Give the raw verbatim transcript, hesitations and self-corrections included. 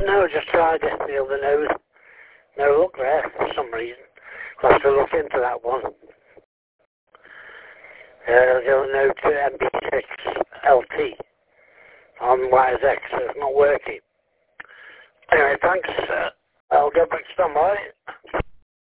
No, just tried it the other nose. No luck there for some reason. I'll have to look into that one. Uh, the other node to M P six L T on Y Z X, so it's not working. Anyway, thanks. Uh, I'll go back to standby.